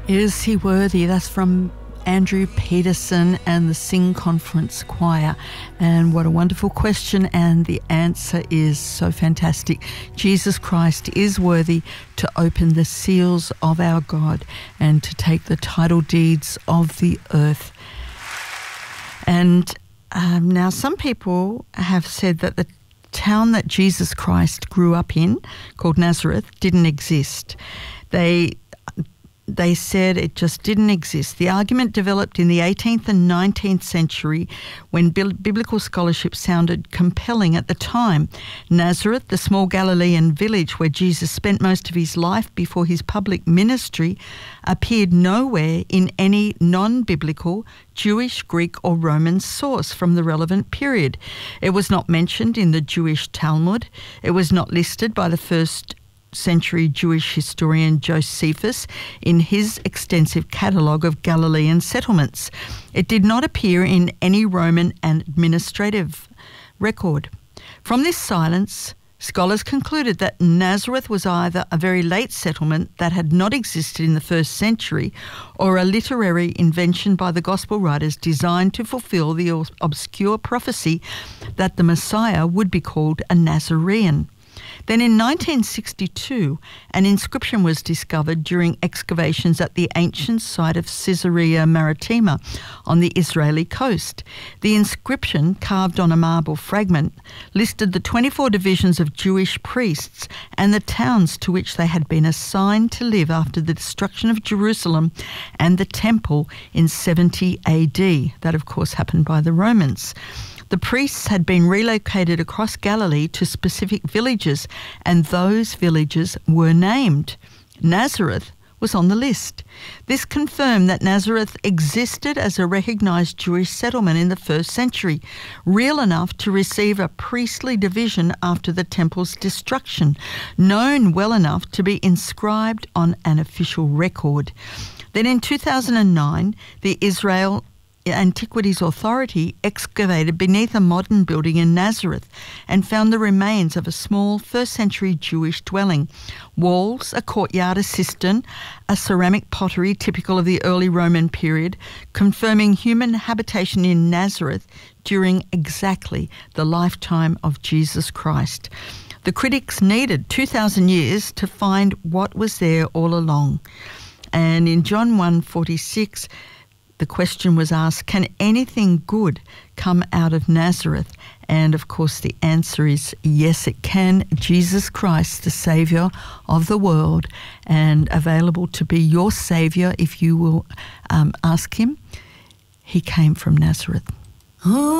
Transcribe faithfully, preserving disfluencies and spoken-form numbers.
Is he worthy? That's from Andrew Peterson and the Sing Conference Choir. And what a wonderful question, and the answer is so fantastic. Jesus Christ is worthy to open the seals of our God and to take the title deeds of the earth. And um, now some people have said that the town that Jesus Christ grew up in, called Nazareth, didn't exist. They They said it just didn't exist. The argument developed in the eighteenth and nineteenth century when biblical scholarship sounded compelling at the time. Nazareth, the small Galilean village where Jesus spent most of his life before his public ministry, appeared nowhere in any non-biblical Jewish, Greek or Roman source from the relevant period. It was not mentioned in the Jewish Talmud. It was not listed by the first century Jewish historian Josephus in his extensive catalogue of Galilean settlements. It did not appear in any Roman administrative record. From this silence, scholars concluded that Nazareth was either a very late settlement that had not existed in the first century or a literary invention by the gospel writers designed to fulfill the obscure prophecy that the Messiah would be called a Nazarene. Then in nineteen sixty-two, an inscription was discovered during excavations at the ancient site of Caesarea Maritima on the Israeli coast. The inscription, carved on a marble fragment, listed the twenty-four divisions of Jewish priests and the towns to which they had been assigned to live after the destruction of Jerusalem and the temple in seventy A D. That, of course, happened by the Romans. The priests had been relocated across Galilee to specific villages, and those villages were named. Nazareth was on the list. This confirmed that Nazareth existed as a recognised Jewish settlement in the first century, real enough to receive a priestly division after the temple's destruction, known well enough to be inscribed on an official record. Then in two thousand nine, the Israel Antiquities Authority excavated beneath a modern building in Nazareth and found the remains of a small first century Jewish dwelling. Walls, a courtyard, a cistern, a ceramic pottery typical of the early Roman period, confirming human habitation in Nazareth during exactly the lifetime of Jesus Christ. The critics needed two thousand years to find what was there all along. And in John one forty-six, the question was asked, can anything good come out of Nazareth? And of course the answer is yes, it can. Jesus Christ, the Saviour of the world, and available to be your Saviour if you will um, ask him. He came from Nazareth. Oh.